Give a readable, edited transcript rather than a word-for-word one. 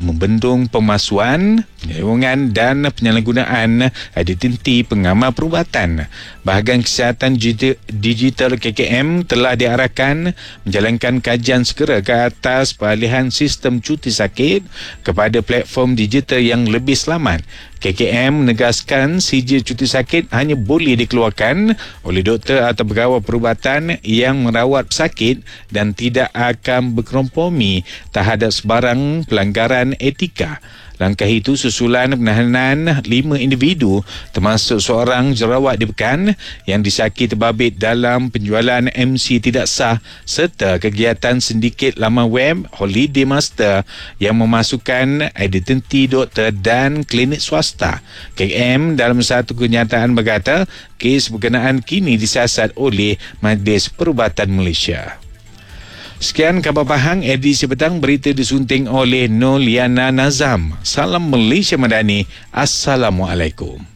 membendung pemalsuan, penyelewengan dan penyalahgunaan identiti pengamal perubatan. Bahagian Kesihatan Digital KKM telah diarahkan menjalankan kajian segera ke atas peralihan sistem cuti sakit kepada platform digital yang lebih selamat. KKM menegaskan sijil cuti sakit hanya boleh dikeluarkan oleh doktor atau pegawai perubatan yang merawat pesakit dan tidak akan berkompromi terhadap sebarang pelanggaran etika. Langkah itu susulan penahanan 5 individu termasuk seorang jerawat di Pekan yang disaki terbabit dalam penjualan MC tidak sah serta kegiatan sindiket laman web Holiday Master yang memasukkan identiti doktor dan klinik swasta. KM dalam satu kenyataan berkata, kes berkenaan kini disiasat oleh Majlis Perubatan Malaysia. Sekian khabar Pahang edisi petang, berita disunting oleh Noliana Nazam. Salam Malaysia Madani. Assalamualaikum.